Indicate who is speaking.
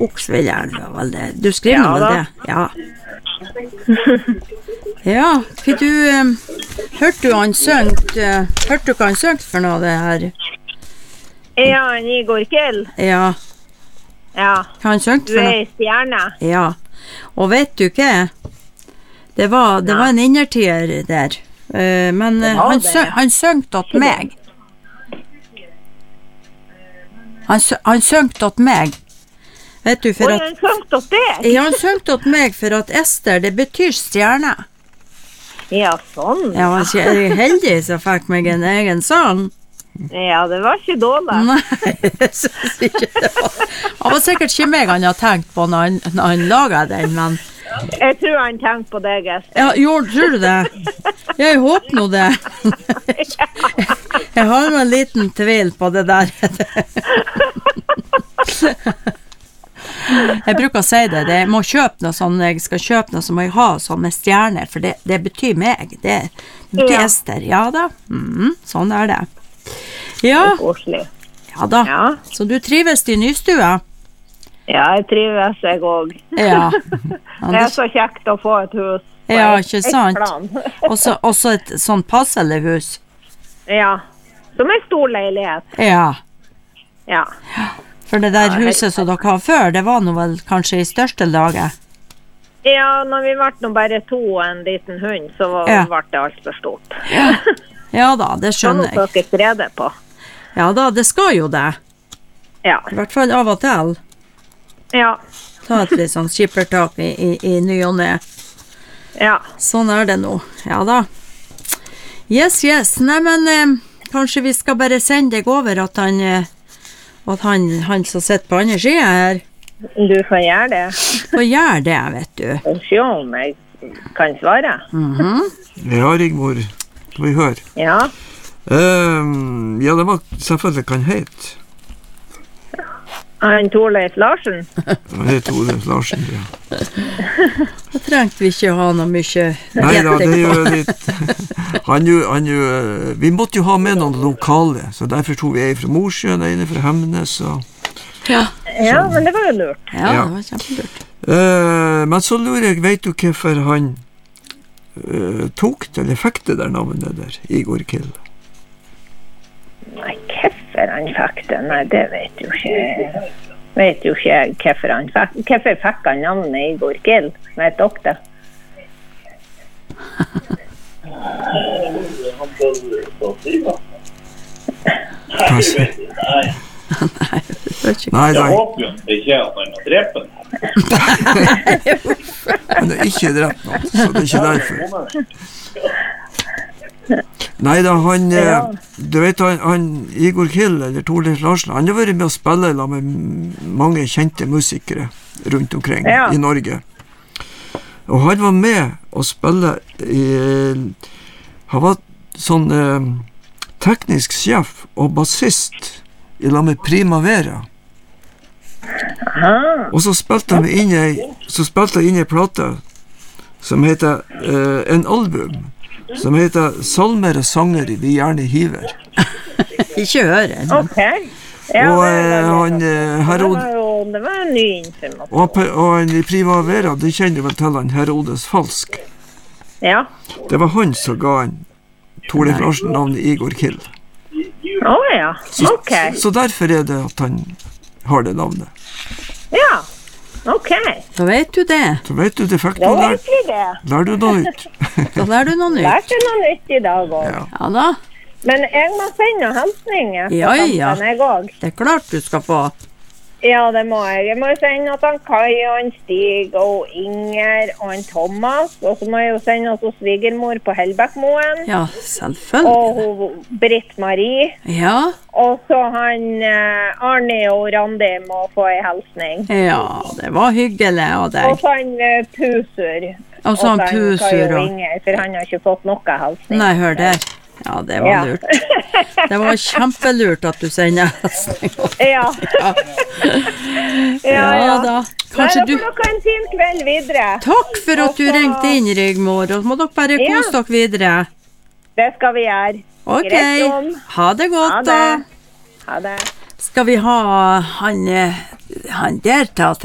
Speaker 1: Skogsvilleren, vel det. Du skriver vel det? Ja. Ja, for du, hørte du hva han søngt for noe, det her?
Speaker 2: Ja, han Igor Kill.
Speaker 1: Ja.
Speaker 2: Ja,
Speaker 1: Hva han søngt
Speaker 2: du
Speaker 1: for noe?
Speaker 2: en stjerne.
Speaker 1: Ja. Og vet du hva? Det var en innertier der. Men han søngt åt meg. Han søngt åt meg. Vet du, for
Speaker 2: at... han søngt åt deg?
Speaker 1: Ja, han søngt åt meg, for at Ester, det betyr stjerne.
Speaker 2: Ja, sånn.
Speaker 1: Ja, jeg er heldig som fikk meg en egen sang.
Speaker 2: Ja, det var ikke dårlig.
Speaker 1: Nei, jeg synes ikke det var. Det var sikkert ikke meg han har tenkt på når han laget den, men...
Speaker 2: Jeg tror han tenkte på deg, Ester.
Speaker 1: Ja, tror du det? Jeg håper nå det. Jeg har en liten tvil på det der. Jeg bruker å si det, jeg må kjøpe noe sånn, jeg skal kjøpe noe så må jeg ha sånn med stjerne, for det betyr meg, det betyr Ester, ja da, sånn er det. Ja, ja da, så du trives i nystua?
Speaker 2: Ja, jeg trives jeg også.
Speaker 1: Ja.
Speaker 2: Det er så kjekt å få et hus.
Speaker 1: Ja, ikke sant? Også et sånn passelig hus.
Speaker 2: Ja, som en stor leilighet.
Speaker 1: Ja.
Speaker 2: Ja.
Speaker 1: For det der huset som dere har før, det var nå vel kanskje i største laget?
Speaker 2: Ja, når vi ble nå bare 2 og en liten hund, så ble det alt for stort.
Speaker 1: Ja da, det skjønner jeg.
Speaker 2: Sånn at dere streder på.
Speaker 1: Ja da, det skal jo det.
Speaker 2: Ja.
Speaker 1: I hvert fall av og til.
Speaker 2: Ja.
Speaker 1: Ta et litt sånn skippertak i ny og ne.
Speaker 2: Ja.
Speaker 1: Sånn er det nå. Ja da. Yes. Nei, men kanskje vi skal bare sende deg over at han som sitter på andre siden her.
Speaker 2: Du får gjøre det.
Speaker 1: Får gjøre det, vet du.
Speaker 2: Og se om jeg kan svare.
Speaker 3: Ja, Rigmor. Skal vi høre?
Speaker 2: Ja.
Speaker 3: Ja, det var selvfølgelig kan hete.
Speaker 2: Han Torleif Larsen?
Speaker 3: Han heter Torleif Larsen, ja.
Speaker 1: Da trengte vi ikke å ha noe mye...
Speaker 3: Nei da, det er jo litt... vi måtte jo ha med noen lokale, så derfor tog vi en fra Mosjøen, en fra Hemnes, og...
Speaker 1: Ja,
Speaker 2: men det var jo lurt.
Speaker 1: Ja, det var kjempelurt.
Speaker 3: Men så lurer jeg, vet du hvorfor han tok det, eller fikk det der navnet der, Igor Kill?
Speaker 2: Nei, hvorfor han fikk det? Nei, det vet jo ikke. Vet jo ikke hvorfor han fikk. Hvorfor fikk han navnet Igor Kill? Vet dere det?
Speaker 3: Nei,
Speaker 4: jeg håper jo ikke at han har drept den.
Speaker 3: Han har ikke drept noen, så det er ikke derfor. Nei da, du vet han Igor Kill, eller Torleif Larsen, han har vært med å spille med mange kjente musikere rundt omkring i Norge. Og han var med å spille han var sånn teknisk sjef og bassist i lag med Primavera. Og så spilte han inn i plate som heter en album som heter Salmer og sanger vi gjerne hiver.
Speaker 1: Ikke høre.
Speaker 2: Ok. Ja,
Speaker 3: og
Speaker 2: det var en ny informasjon.
Speaker 3: Og han i Primavera, det kjenner vel til han Herodes Falsk.
Speaker 2: Ja.
Speaker 3: Det var han som ga han Torleif Larsen navnet Igor Kill.
Speaker 2: Ja, ok.
Speaker 3: Så derfor er det at han har det navnet.
Speaker 2: Ja, ok.
Speaker 1: Da vet du det.
Speaker 3: Da vet du det, faktisk.
Speaker 2: Da vet vi det.
Speaker 3: Lær du noe nytt.
Speaker 1: Da lær du noe nytt.
Speaker 2: Lærte noe nytt i dag også.
Speaker 1: Ja da.
Speaker 2: Men jeg må sende noen helsninger.
Speaker 1: Ja. Det er klart du skal få.
Speaker 2: Ja, det må jeg. Jeg må sende at han Kai og han Stig og Inger og han Thomas. Og så må jeg jo sende at hos svigermor på Hellbækmoen.
Speaker 1: Ja, selvfølgelig.
Speaker 2: Og hun Britt-Marie.
Speaker 1: Ja.
Speaker 2: Og så han Arne og Randi må få en helsning.
Speaker 1: Ja, det var hyggelig av deg.
Speaker 2: Og så han Pusur.
Speaker 1: Og så han Pusur.
Speaker 2: Kai og Inger, for han har ikke fått noe helsning.
Speaker 1: Nei, hør der. Ja, det var lurt. Det var kjempelurt at du sender helsning.
Speaker 2: Ja.
Speaker 1: Ja da. Kanskje
Speaker 2: du... Nei, da får dere en fin kveld videre.
Speaker 1: Takk for at du ringte inn, Rigmor. Og må dere bare kose dere videre.
Speaker 2: Det skal vi gjøre.
Speaker 1: Ok. Ha det godt da.
Speaker 2: Ha det.
Speaker 1: Skal vi ha han der til